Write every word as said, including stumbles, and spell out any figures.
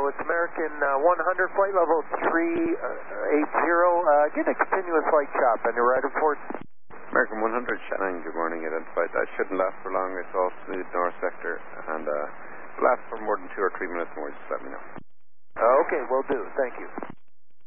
it's American uh, one hundred, flight level three eighty. Uh, get a continuous light chop on your right report. American one hundred, Shannon, good morning. Identified. That shouldn't last for long. It's all smooth north sector, and uh, last for more than two or three minutes more. Just let me know. Uh, okay, will do. Thank you.